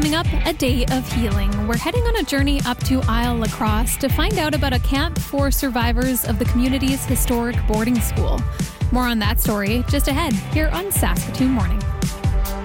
Coming up, a day of healing. We're heading on a journey up to Isle La Crosse to find out about a camp for survivors of the community's historic boarding school. More on that story just ahead here on Saskatoon Morning.